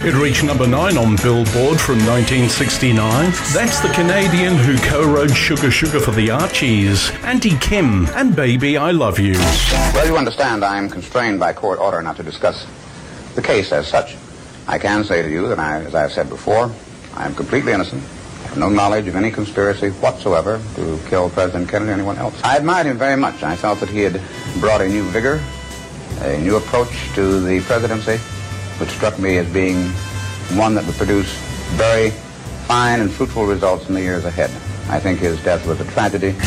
It reached number 9 on Billboard from 1969. That's the Canadian who co-wrote Sugar Sugar for the Archies, Auntie Kim, and Baby I Love You. Well, you understand I am constrained by court order not to discuss the case as such. I can say to you that, as I have said before, I am completely innocent. I have no knowledge of any conspiracy whatsoever to kill President Kennedy or anyone else. I admired him very much. I felt that he had brought a new vigor, a new approach to the presidency, which struck me as being one that would produce very fine and fruitful results in the years ahead. I think his death was a tragedy.